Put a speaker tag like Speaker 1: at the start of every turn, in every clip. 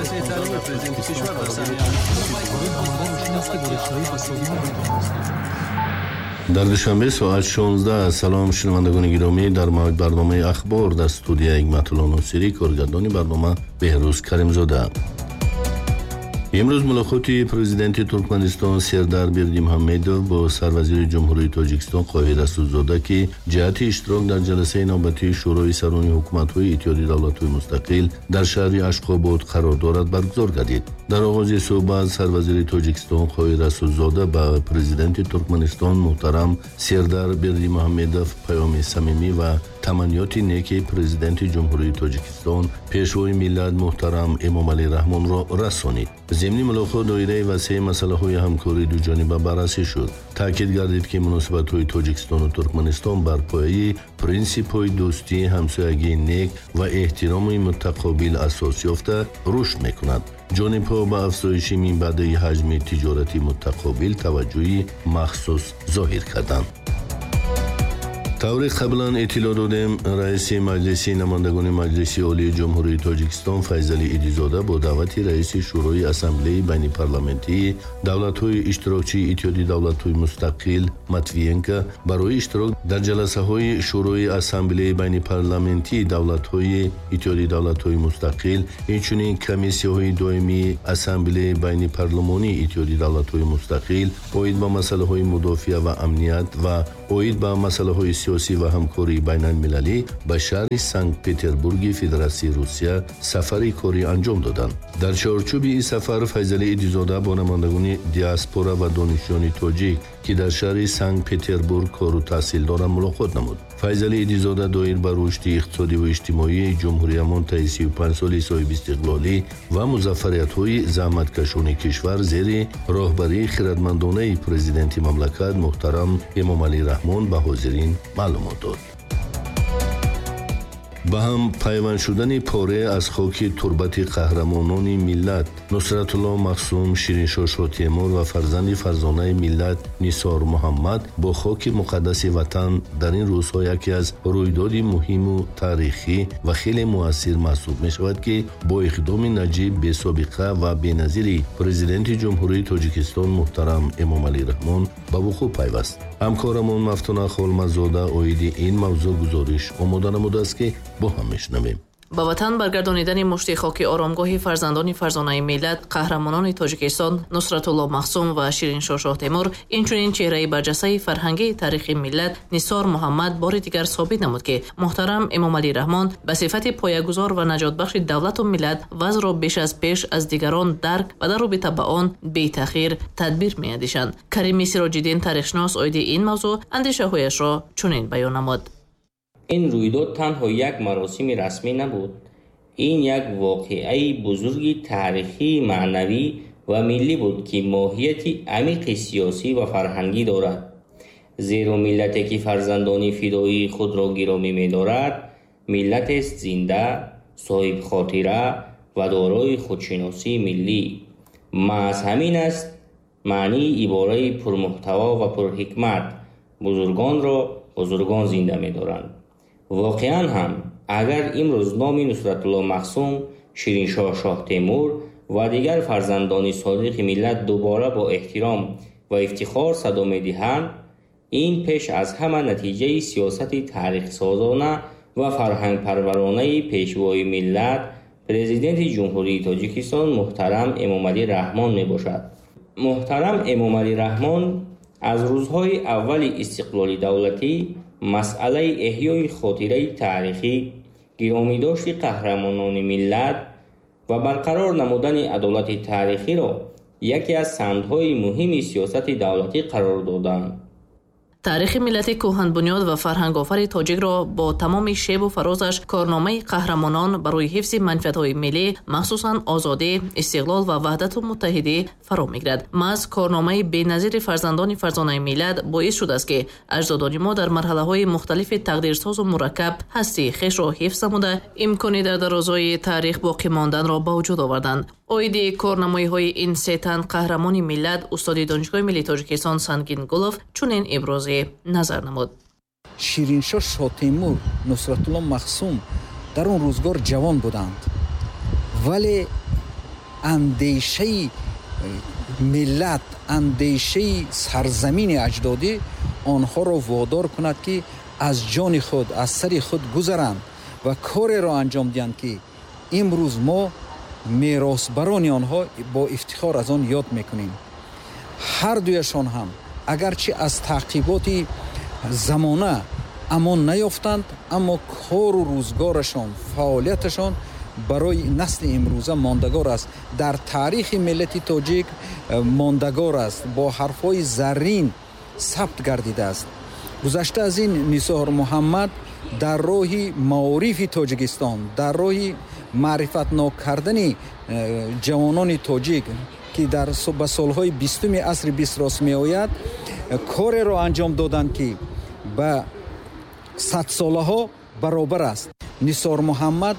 Speaker 1: مؤسسه تعلیم پرزیدنت کشور در سامانه
Speaker 2: در دوشنبه ساعت 16 سلام شنوندگان گرامی، در موعد برنامه اخبار در استودیو حکمت‌الله ناصری، کارگردانی برنامه بهروز کریمزاده. امروز ملاقات پرزیدنت ترکمنستان سردار бердимухамедов با سروزیر جمهوری تاجیکستان قاهر رسولزاده که جهت اشتراک در جلسه نوبتی شورای سران حکومت‌های اتحادیه دولت‌های مستقل در شهر اشخاباد قرار دارد برگزار گردید. در آغاز صحبت سروزیر تاجیکستان قاهر رسولزاده به پرزیدنت ترکمنستان محترم سردار бердимухамедов پیام صمیمی و تمنیات نیک پرزیدنت جمهوری تاجیکستان پیشوای ملت محترم امامعلی رحمان را رسانید. ضمن ملاقات دایره وسیع مسائل همکاری دو جانبه بررسی شد. تاکید گردید که مناسبت‌های تاجیکستان و ترکمنستان بر پایه پرینسیپ‌های دوستی، همسایگی نیک و احترام متقابل اساس یافته رشد می‌کند. جانب‌ها به افزایش منبع حجم تجارتی متقابل توجهی مخصوص ظاهر کردند. طوری قبلا اطلاع دادیم رئیس مجلس نمایندگان مجلس عالی جمهوری تاجیکستان فیضعلی ایدیزاده با دعوت رئیس شورای اسامبله بین پارلمانتی دولت‌های اشتراکی اتحادیه دولت‌های مستقل ماتویینکا برای اشتراک در جلسه‌های شورای اسامبله بین پارلمانتی دولت‌های اتحادیه دولت‌های مستقل همچنین کمیسی‌های دائمی اسامبله بین پارلمانی اتحادیه دولت‌های مستقل اوید به مسائل مدافع و امنیت و اوید به مسائل سیاسی و همکاری بین المللی به شهر سنت پترزبورگ فدراسیون روسیه سفری کاری انجام دادند. در چارچوب این سفر فیضعلی ایدیزاده با نمایندگان دیاسپورا و دانشجویان تاجیک که در شهر سنت پترزبورگ کار و تحصیل دارند ملاقات نمود. فیضعلی ایدیزاده دایر بر رشد اقتصادی و اجتماعی جمهوری همان طی 35 سال صاحب استقلالی و موفقیت‌های زحمتکشان کشور زیر راهبری خردمندانه پرزیدنت مملکت محترم امامعلی رحمان به حاضرین معلومات داد. به هم پیوند شدن پاره از خاک تربت قهرمانان ملت نصرت الله مقسوم، شیرین‌شاه شاه تیمور و فرزند فرزانه ملت نثار محمد با خاک مقدس وطن در این روزها یکی از رویداد مهم و تاریخی و خیلی مؤثر محسوب می شود که با اقدام نجیب بی سابقه و بی‌نظیر پرزیدنت جمهوری تاجیکستان محترم امامعلی رحمان به وقوع پیوست. همکارمان مفتون خالمزاده اوید این موضوع گزارش آماده نموده است که با هم میشنویم.
Speaker 3: با وطن برگردانیدن مشت خاک آرامگاه فرزندان فرزانه ملت قهرمانان تاجیکستان نصرت الله مقسوم و شیرین‌شاه شاه تیمور اینچنین چهره برجسته فرهنگی تاریخی ملت نثار محمد بار دیگر ثابت نمود که محترم امامعلی رحمان به صفت پایه‌گذار و نجات بخش دولت و ملت وضع را بیش از پیش از دیگران درک و در رابطه با آن بی تأخیر تدبیر می‌اندیشند. کریم سراج‌الدین تاریخ‌شناس اوید این موضوع اندیشه‌هایش را چنین بیان نمود.
Speaker 4: این رویداد تنها یک مراسم رسمی نبود. این یک واقعه بزرگ تاریخی، معنوی و ملی بود که ماهیت عمیق سیاسی و فرهنگی دارد. زیرا ملتی که فرزندان فدایی خود را گرامی می‌دارد، ملت است زنده، صاحب خاطره و دارای خودشناسی ملی. محض همین است معنی عباره پرمحتوا و پرحکمت بزرگان را بزرگان زنده می‌دارند. واقعا هم اگر امروز نام نصرت الله مقسوم، شیرین‌شاه شاه تیمور و دیگر فرزندان صادق ملت دوباره با احترام و افتخار صدا می‌دهند، این پیش از همه نتیجه سیاست تاریخ سازانه و فرهنگ پرورانه پیشوای ملت پرزیدنت جمهوری تاجیکستان محترم امامعلی رحمان میباشد. محترم امامعلی رحمان از روزهای اول استقلال دولتی مسئله احیای خاطره تاریخی، گرامیداشت قهرمانان ملت و برقرار نمودن عدالت تاریخی را یکی از سندهای مهم سیاست دولتی قرار دادند.
Speaker 3: تاریخ ملت کهن بنیاد و فرهنگ آفر تاجیک را با تمام شیب و فرازش کارنامه قهرمانان برای حفظ منفعت‌های ملی مخصوصاً آزادی، استقلال و وحدت و متحدی فرا می‌گیرد. محض کارنامه بی‌نظیر فرزندان فرزانه ملت باعث شده است که اجدادان ما در مرحله‌های مختلف تقدیرساز و مرکب هستی خویش را حفظ نموده امکانی در درازای تاریخ باقی ماندن را به وجود آوردند. اویدی کارنامه‌های این سه تن قهرمان ملت استاد دانشگاه ملی تاجیکستان سنگین گلوف چنین ابراز نظر نمود.
Speaker 5: شیرین‌شاه شاه تیمور، نصرت الله مقسوم در اون روزگار جوان بودند، ولی андешаи миллат, андешаи сарзамини аҷдодӣ онҳоро водор кунад ки аз ҷони худ, аз сари худ гузаранд ва кореро анҷом диҳанд ки имрӯз мо меросбарони онҳо бо ифтихор аз он ёд мекунем. ҳар дуяшон ҳам агарчи аз таъқиботи замона амон наёфтанд, аммо кору рӯзгорашон, фаъолияташон барои насли имрӯза мондагор аст. дар таърихи миллати тоҷик мондагор аст, бо ҳарфҳои заррин сабт гардидааст. гузашта аз ин Нисор Муҳаммад дар роҳи маорифи Тоҷикистон, дар роҳи маърифатнок кардани ҷавонони тоҷик ки ба солҳои 20 асри 20 рост меояд, кореро анҷом доданд ки ба садсолаҳо баробар аст. Нисор Муҳаммад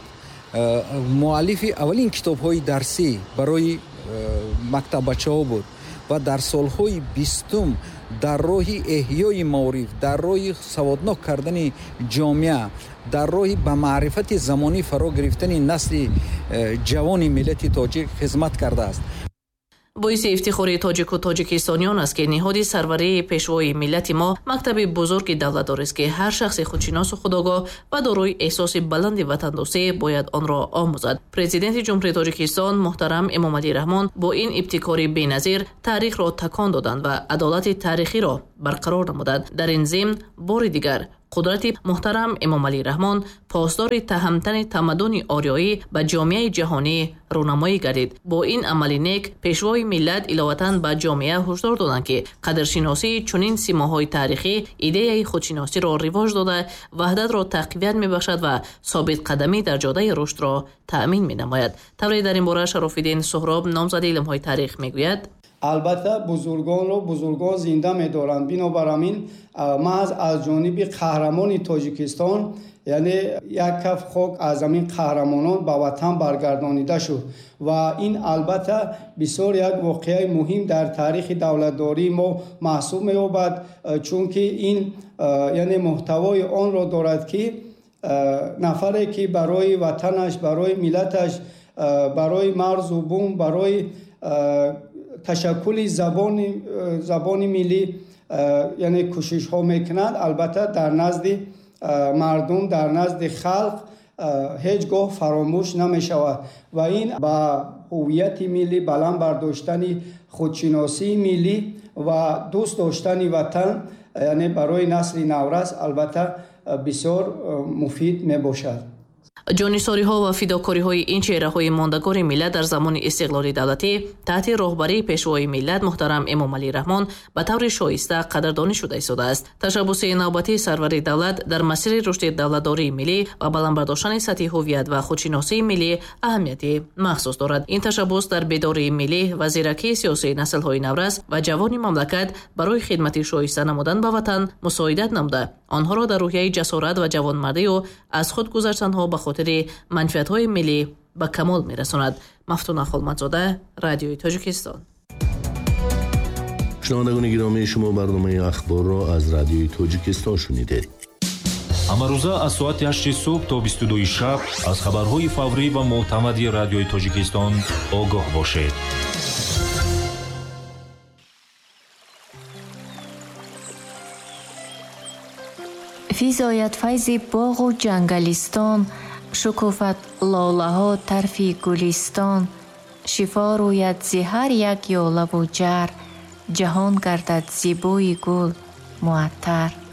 Speaker 5: муаллифи аввалин китобҳои дарсӣ барои мактаббачаҳо буд ва дар солҳои 20 дар роҳи эҳёи маориф, дар роҳи саводнок кардани ҷомеа, дар роҳи ба маърифати замонӣ фаро гирифтани насли ҷавони миллати тоҷик хизмат кардааст.
Speaker 3: боиси ифтихори тоҷику тоҷикистониён аст ки ниҳоди сарварии пешвои миллати мо мактаби бузурги давлатдорист ки ҳар шахси худшиносу худогоҳ ва дорои эҳсоси баланди ватандӯстӣ бояд онро омӯзад. Президенти ҷумҳурии Тоҷикистон муҳтарам Эмомалӣ Раҳмон бо ин ибтикори беназир таърихро такон доданд ва адолати таърихиро барқарор намуданд. дар ин зимн бори дигар қудрати муҳтарам Эмомалӣ Раҳмон посдори таҳамтани тамаддуни ориёӣ ба ҷомеаи ҷаҳонӣ рӯнамоӣ гардид. бо ин амали нек пешвои миллат иловатан ба ҷомеа ҳушдор доданд ки қадршиносии чунин симоҳои таърихӣ идеяи худшиносиро ривоҷ дода, ваҳдатро тақвият мебахшад ва собитқадамӣ дар ҷодаи рушдро таъмин менамояд. тавре дар ин бора Шарофиддин Суҳроб, номзади илмҳои таърих, мегӯяд:
Speaker 6: албатта бузургон зинда медоранд. бинобар ҳамин маҳз аз ҷониби қаҳрамони Тоҷикистон, яъне як каф хок аз ҳамин қаҳрамонон ба ватан баргардонида шуд ва ин албатта бисёр як воқеаи муҳим дар таърихи давлатдории мо маҳсуб меёбад, чунки ин яъне муҳтавои онро дорад ки нафаре ки барои ватанаш, барои миллаташ, барои марзу бум, барои ташаккули забони миллӣ яъне кӯшишҳо мекунад, албатта дар назди мардум, дар назди халқ ҳеҷ гоҳ фаромӯш намешавад ва ин ба ҳуввияти миллӣ, баланд бардоштани худшиносии миллӣ ва дӯст доштани ватан, яъне барои насли наврас албатта бисёр муфид мебошад.
Speaker 3: ҷонисориҳо ва фидокориҳои ин чеҳраҳои мондагори миллат дар замони истиқлоли давлатӣ таҳти роҳбарии пешвои миллат муҳтарам Эмомалӣ Раҳмон ба таври шоиста қадрдонӣ шуда истодааст. Ташаббуси навбатии сарвари давлат дар масири рушди давлатдории миллӣ ва баландбардоштани сатҳи ҳуввият ва худшиносии миллӣ аҳамияти махсус дорад. ин ташаббус дар бедории миллӣ ва зиракии сиёсии наслҳои наврас ва ҷавони мамлакат барои хидмати шоиста намудан ба ватан мусоидат намуда, онҳоро дар рӯҳияи ҷасорат ва ҷавонмардию аз худ гузаштанҳо ба хотири манфиатҳои миллӣ ба камол мерасонад. Мафтуна Холмадзода, Радиои Тоҷикистон.
Speaker 2: шунавандагони гиромии шумо барномаи ахборро аз Радиои Тоҷикистон шунидед.
Speaker 7: ҳамарӯза аз соати 8 субҳ то 22 шаб аз хабарҳои фаврӣ ва мӯътамади Радиои Тоҷикистон огоҳ бошед.
Speaker 8: физоят файзи боғу ҷангалистон, шукуфат лолаҳо тарфи гулистон, шифо рӯяд зи ҳар як ёлаву ҷар, ҷаҳон гардад зибои гул муаттар.